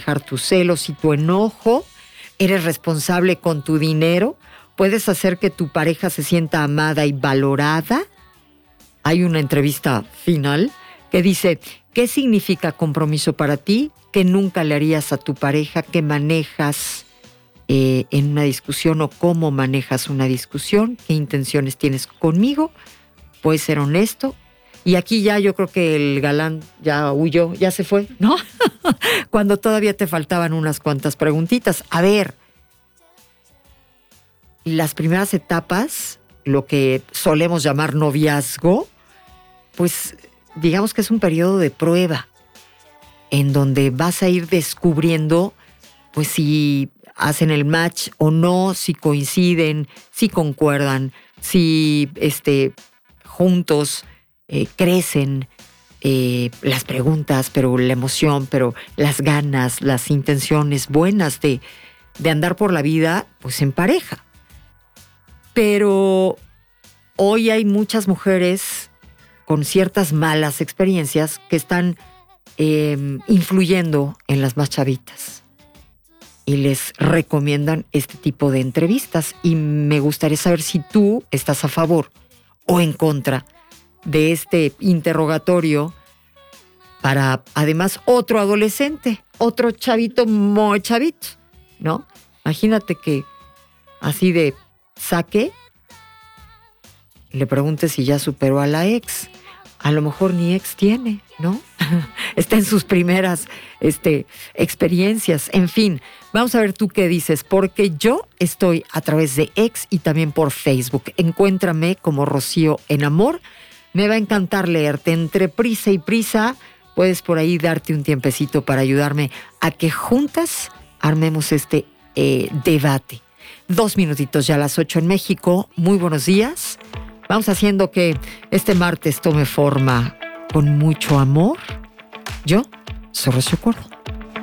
manejar tus celos y tu enojo, eres responsable con tu dinero, puedes hacer que tu pareja se sienta amada y valorada. Hay una entrevista final que dice, ¿qué significa compromiso para ti? ¿Qué nunca le harías a tu pareja? ¿Qué manejas en una discusión o cómo manejas una discusión? ¿Qué intenciones tienes conmigo? Puedes ser honesto. Y aquí ya yo creo que el galán ya huyó, ya se fue, ¿no? Cuando todavía te faltaban unas cuantas preguntitas. A ver, las primeras etapas, lo que solemos llamar noviazgo, pues digamos que es un periodo de prueba en donde vas a ir descubriendo pues si hacen el match o no, si coinciden, si concuerdan, si juntos crecen las preguntas, pero la emoción, pero las ganas, las intenciones buenas de andar por la vida pues en pareja. Pero hoy hay muchas mujeres con ciertas malas experiencias que están influyendo en las más chavitas y les recomiendan este tipo de entrevistas, y me gustaría saber si tú estás a favor o en contra de este interrogatorio para además otro adolescente, otro chavito muy chavito, ¿no? Imagínate que así de saque le preguntes si ya superó a la ex. A lo mejor ni ex tiene, ¿no? Está en sus primeras experiencias. En fin, vamos a ver tú qué dices, porque yo estoy a través de X y también por Facebook. Encuéntrame como Rocío en Amor. Me va a encantar leerte. Entre prisa y prisa, puedes por ahí darte un tiempecito para ayudarme a que juntas armemos este debate. 2 minutitos ya a las 8 en México. Muy buenos días. Vamos haciendo que este martes tome forma con mucho amor. Yo soy Rocío Córdoba.